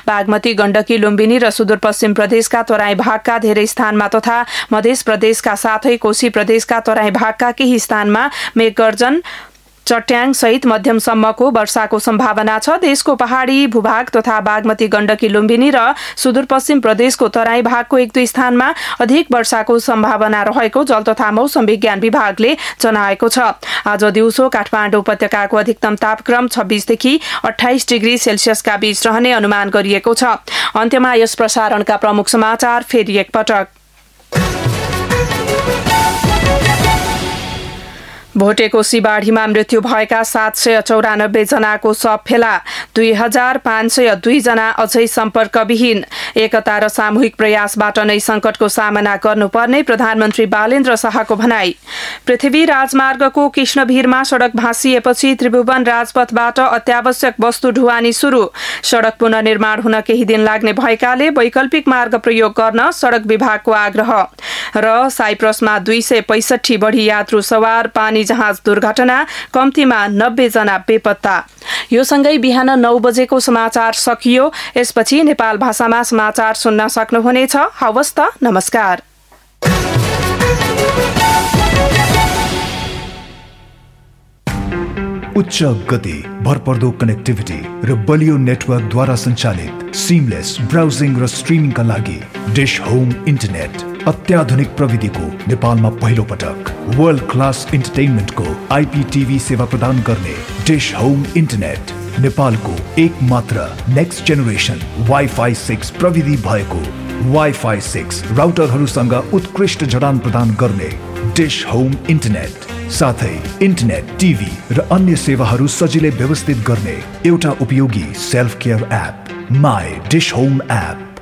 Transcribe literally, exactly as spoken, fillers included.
बागमती, गण्डकी, लुम्बिनी र सुदूरपश्चिम प्रदेशका तराई भागका धेरै स्थानमा तथा मध्य प्रदेशका साथै कोशी प्रदेशका तराई भागका केही स्थानमा मेघगर्जन, चट्याङ सहित मध्यमसम्मको वर्षाको सम्भावना छ। देशको पहाडी भूभाग तथा बागमती, गण्डकी, लुम्बिनी र सुदूरपश्चिम प्रदेशको तराई भागको एक दुई स्थानमा अधिक वर्षाको सम्भावना रहेको जल तथा मौसम विज्ञान विभागले जनाएको छ। आज दिउँसो काठमाडौँ उपत्यकाको अधिकतम तापक्रम छब्बीसदेखि अठाइस डिग्री सेल्सियसका बीच रहने अनुमान गरिएको छ। अन्त्यमा यस प्रसारणका प्रमुख समाचार फेरि एकपटक। भोटेकोशी बाढीमा मृत्यु भएका सात सय चौरानब्बे जनाको शव फेला, दुई हजार पाँच सय दुई जना अझै सम्पर्कविहीन। एकता र सामूहिक प्रयासबाट नै संकटको सामना गर्नुपर्ने प्रधानमन्त्री बालेन्द्र शाहको भनाई। पृथ्वी राजमार्गको कृष्णभिरमा सड़क भाँसिएपछि त्रिभुवन राजपथबाट अत्यावश्यक वस्तु ढुवानी शुरू। सड़क पुनर्निर्माण हुन केही दिन लाग्ने भएकाले वैकल्पिक मार्ग प्रयोग गर्न सड़क विभागको आग्रह। र साइप्रसमा दुई सय पैंसठी बढी यात्रु सवार पानी जहाज दुर्घटना, कम्तीमा नब्बे जना बेपत्ता। यो सँगै बिहान नौ बजेको समाचार सकियो। यसपछि नेपाल भाषामा समाचार सुन्न सक्नुहुनेछ। हवस् त, नमस्कार। उच्च गति, भरपर्दो कनेक्टिभिटी र बलियो नेटवर्कद्वारा सञ्चालित सिमलेस ब्राउजिङ र स्ट्रिमिङका लागि डिश होम इन्टरनेट अत्याधुनिक प्रविधिको नेपालमा पहिलो पटक वर्ल्ड क्लास इन्टरटेनमेन्टको आइपीटीभी सेवा प्रदान गर्ने डिश होम इन्टरनेट नेपालको एक मात्र नेक्स्ट जेनेरेसन वाइफाई सिक्स प्रविधि भएको वाइफाई सिक्स राउटरहरूसँग उत्कृष्ट जडान प्रदान गर्ने डिश होम इन्टरनेट, साथै इन्टरनेट, टिभी र अन्य सेवाहरू सजिलै व्यवस्थित गर्ने एउटा उपयोगी self care app my dish home app.